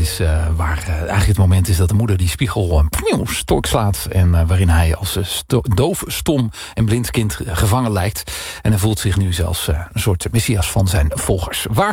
is waar eigenlijk het moment is dat de moeder die spiegel stork slaat. En waarin hij als doof, stom en blind kind gevangen lijkt. En hij voelt zich nu zelfs een soort messias van zijn volgers. Waar